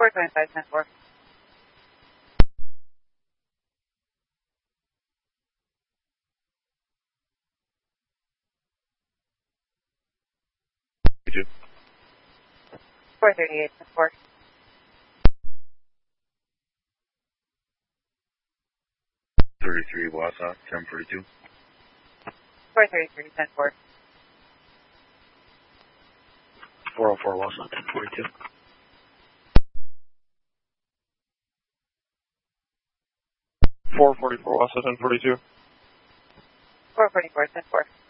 425, 10-4. Two. 438, 10-4. 33 Wausau, 1042. 433, 10-4. 404 Wausau, 1042. 444 Wausau, 1042. 444, 10-4.